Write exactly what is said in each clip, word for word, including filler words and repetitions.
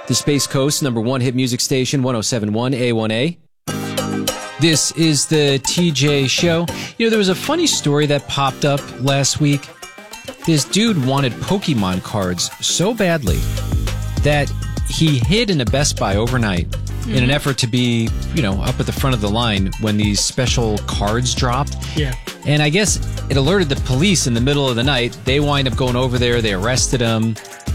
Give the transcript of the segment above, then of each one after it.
the Space Coast number one hit music station, one oh seven point one A one A. This is the T J Show. You know, there was a funny story that popped up last week. This dude wanted Pokemon cards so badly that he hid in a Best Buy overnight mm-hmm. in an effort to be, you know, up at the front of the line when these special cards dropped. Yeah. And I guess it alerted the police in the middle of the night. They wind up going over there. They arrested him.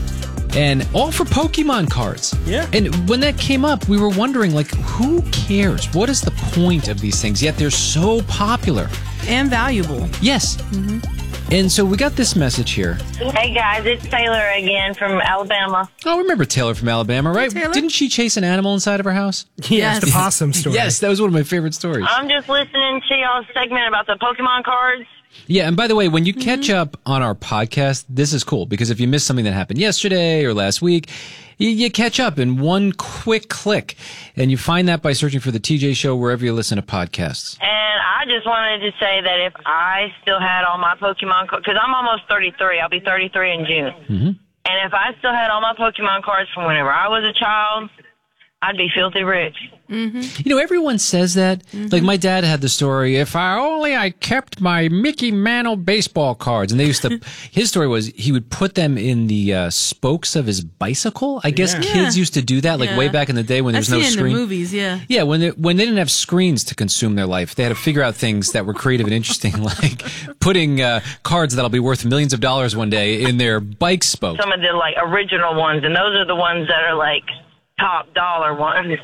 And all for Pokemon cards. Yeah. And when that came up, we were wondering, like, who cares? What is the point of these things? Yet they're so popular. And valuable. Yes. Mm-hmm. And so we got this message here. Hey, guys, it's Taylor again from Alabama. Oh, remember Taylor from Alabama, right? Hey, Taylor. Didn't she chase an animal inside of her house? Yes, the possum story. Yes, that was one of my favorite stories. I'm just listening to y'all's segment about the Pokemon cards. Yeah, and by the way, when you catch up on our podcast, this is cool, because if you missed something that happened yesterday or last week, you, you catch up in one quick click, and you find that by searching for the T J Show wherever you listen to podcasts. And I just wanted to say that if I still had all my Pokemon cards, because I'm almost thirty-three, I'll be thirty-three in June. Mm-hmm. And if I still had all my Pokemon cards from whenever I was a child, I'd be filthy rich. Mm-hmm. You know, everyone says that. Mm-hmm. Like, my dad had the story, if I only I kept my Mickey Mantle baseball cards. And they used to, his story was he would put them in the uh, spokes of his bicycle. I guess yeah. kids yeah. used to do that, like yeah. way back in the day when there was I've no seen screen. in the movies, yeah. Yeah, when they, when they didn't have screens to consume their life, they had to figure out things that were creative and interesting, like putting uh, cards that'll be worth millions of dollars one day in their bike spokes. Some of the, like, original ones, and those are the ones that are, like, top dollar ones.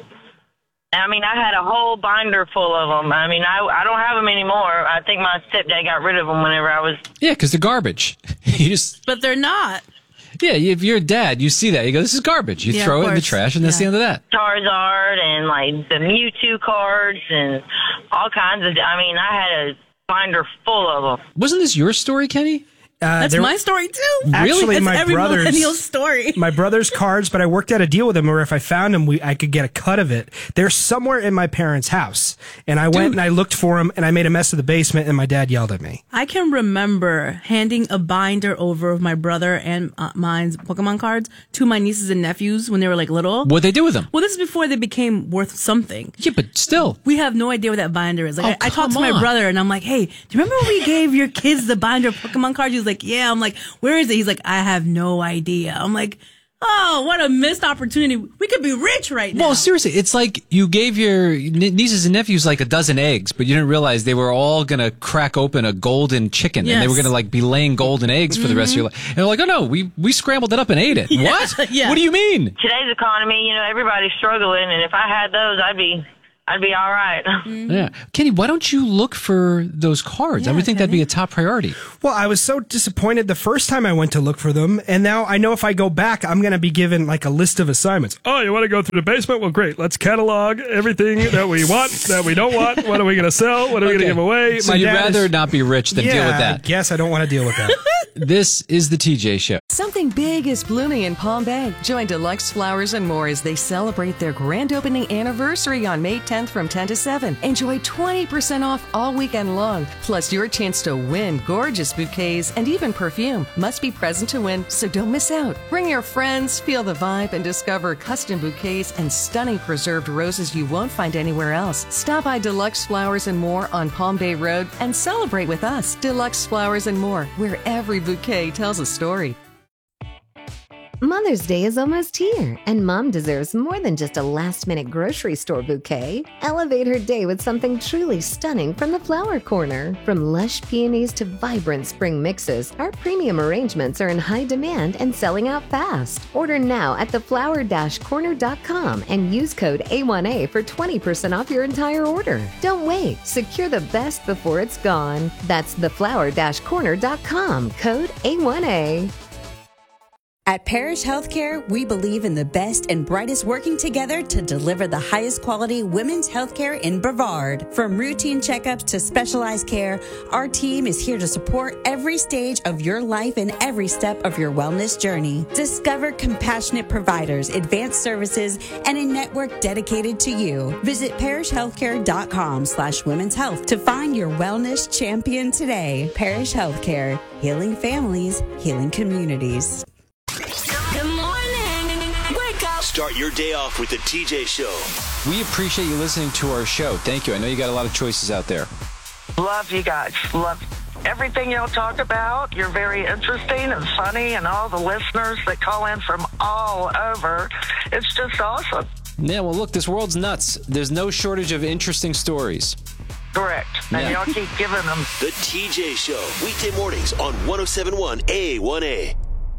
I mean, I had a whole binder full of them. I mean, I, I don't have them anymore. I think my stepdad got rid of them whenever I was... Yeah, because they're garbage. You just... But they're not. Yeah, if you're a dad, you see that. You go, this is garbage. You yeah, throw it in the trash, and that's yeah. the end of that. Charizard and, like, the Mewtwo cards and all kinds of... I mean, I had a binder full of them. Wasn't this your story, Kenny? Uh, That's there, my story, too. Actually, That's my every brother's millennial's story. My brother's cards, but I worked out a deal with him where if I found them, we I could get a cut of it. They're somewhere in my parents' house. And I Dude. went and I looked for them, and I made a mess of the basement, and my dad yelled at me. I can remember handing a binder over of my brother and uh, mine's Pokemon cards to my nieces and nephews when they were, like, little. What'd they do with them? Well, this is before they became worth something. Yeah, but still. We have no idea what that binder is. Like, Oh, I, I talked to come my on. brother, and I'm like, hey, do you remember when we gave your kids the binder of Pokemon cards? He was like, yeah. I'm like, where is it? He's like, I have no idea. I'm like, oh, what a missed opportunity. We could be rich right now. Well, seriously, it's like you gave your nieces and nephews like a dozen eggs, but you didn't realize they were all going to crack open a golden chicken, Yes. and they were going to like be laying golden eggs for mm-hmm. the rest of your life. And they're like, oh no, we, we scrambled it up and ate it. Yeah, What? yeah. What do you mean? Today's economy, you know, everybody's struggling, and if I had those, I'd be... I'd be all right. Mm-hmm. Yeah. Kenny, why don't you look for those cards? Yeah, I would think Kenny. that'd be a top priority. Well, I was so disappointed the first time I went to look for them, and now I know if I go back, I'm going to be given like a list of assignments. Oh, you want to go through the basement? Well, great. Let's catalog everything that we want, that we don't want. What are we going to sell? What are we Okay. going to give away? So My you'd dad rather is- not be rich than yeah, deal with I that. guess I don't want to deal with that. This is the T J Show. Something big is blooming in Palm Bay. Join Deluxe Flowers and More as they celebrate their grand opening anniversary on May tenth from ten to seven. Enjoy twenty percent off all weekend long, plus your chance to win gorgeous bouquets and even perfume. Must be present to win, so don't miss out. Bring your friends, feel the vibe, and discover custom bouquets and stunning preserved roses you won't find anywhere else. Stop by Deluxe Flowers and More on Palm Bay Road and celebrate with us. Deluxe Flowers and More, where every bouquet tells a story. Mother's Day is almost here, and Mom deserves more than just a last-minute grocery store bouquet. Elevate her day with something truly stunning from the Flower Corner. From lush peonies to vibrant spring mixes, our premium arrangements are in high demand and selling out fast. Order now at the flower dash corner dot com and use code A one A for twenty percent off your entire order. Don't wait. Secure the best before it's gone. That's the flower dash corner dot com, code A one A. At Parish Healthcare, we believe in the best and brightest working together to deliver the highest quality women's healthcare in Brevard. From routine checkups to specialized care, our team is here to support every stage of your life and every step of your wellness journey. Discover compassionate providers, advanced services, and a network dedicated to you. Visit parishhealthcare.com slash women's health to find your wellness champion today. Parish Healthcare, healing families, healing communities. Start your day off with the T J Show. We appreciate you listening to our show. Thank you. I know you got a lot of choices out there. Love you guys. Love everything y'all talk about. You're very interesting and funny, and all the listeners that call in from all over. It's just awesome. Yeah, well, look, this world's nuts. There's no shortage of interesting stories. Correct. And Yeah. y'all keep giving them. The T J Show, weekday mornings on one oh seven point one A one A.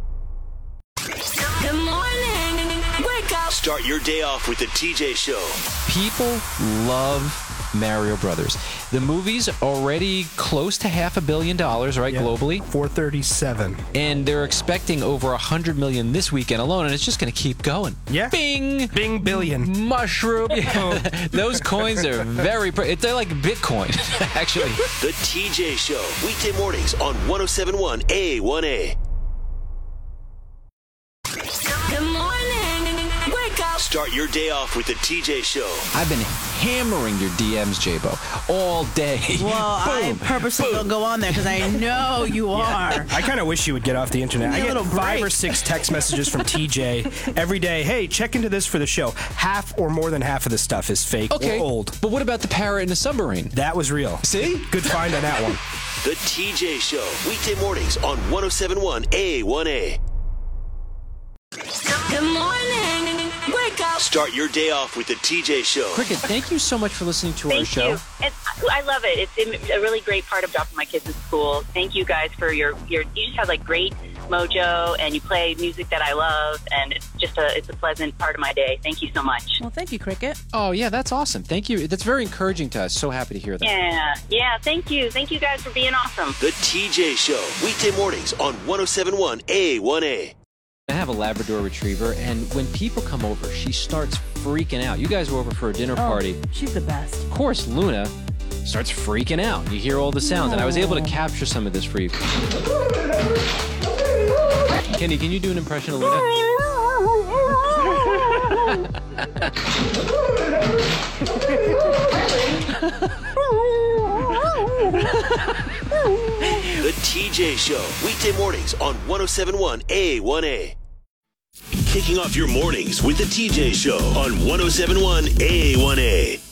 Good morning. Wake up. Start your day off with the T J Show. People love Mario Brothers. The movie's already close to half a billion dollars, right, Yeah. globally? four thirty-seven. And they're expecting over a hundred million this weekend alone, and it's just going to keep going. Yeah. Bing! Bing billion. Mushroom. Those coins are very, pre- they're like Bitcoin, actually. The T J Show, weekday mornings on one oh seven point one A one A. Good morning. Wake up. Start your day off with the T J Show. I've been hammering your D Ms, J-Bo, all day. Well, I purposely don't go on there because I know you are. I kind of wish you would get off the internet. Give me I a get little five break. or six text messages from T J every day. Hey, check into this for the show. Half or more than half of the stuff is fake Okay, or old. but what about the parrot in the submarine? That was real. See? Good find on that one. The T J Show, weekday mornings on one oh seven point one A one A. Good morning. Wake up. Start your day off with the T J Show. Cricket, thank you so much for listening to our Thank show. you. And I love it. It's a really great part of dropping my kids in school. Thank you guys for your, your you just have like great mojo, and you play music that I love, and it's just a it's a pleasant part of my day. Thank you so much. Well, thank you, Cricket. Oh, yeah, that's awesome. Thank you. That's very encouraging to us. So happy to hear that. Yeah, yeah. Thank you. Thank you guys for being awesome. The T J Show, weekday mornings on one oh seven point one A one A. I have a Labrador Retriever, and when people come over, she starts freaking out. You guys were over for a dinner party. Oh, she's the best. Of course, Luna starts freaking out. You hear all the sounds, and I was able to capture some of this for you. Kenny, can you do an impression of Luna? The T J Show, weekday mornings on one oh seven point one A one A. Kicking off your mornings with the T J Show on one oh seven point one A one A.